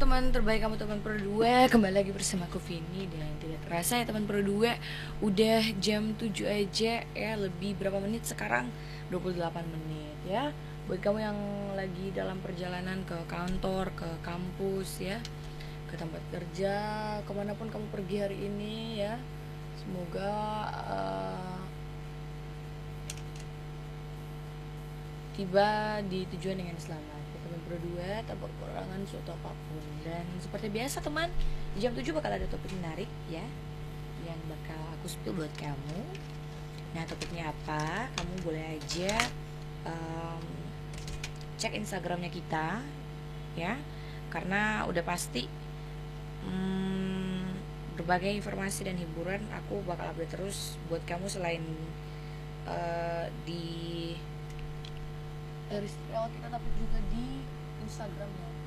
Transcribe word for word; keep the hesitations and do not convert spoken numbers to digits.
teman terbaik kamu, teman Pro dua. Kembali lagi bersama aku Vini. Dan tidak terasa ya teman Pro dua, udah jam tujuh aja ya. Lebih berapa menit sekarang? dua puluh delapan menit ya. Buat kamu yang lagi dalam perjalanan ke kantor, ke kampus ya, ke tempat kerja, kemanapun kamu pergi hari ini ya, semoga uh, tiba di tujuan dengan selamat. Teman berdua tanpa kekurangan suatu apapun. Dan seperti biasa teman, di jam tujuh bakal ada topik menarik ya, yang bakal aku spill buat kamu. Nah, topiknya apa? Kamu boleh aja um, cek Instagramnya kita ya, karena udah pasti um, berbagai informasi dan hiburan aku bakal update terus buat kamu, selain uh, di dari serial kita, tapi juga di Instagramnya.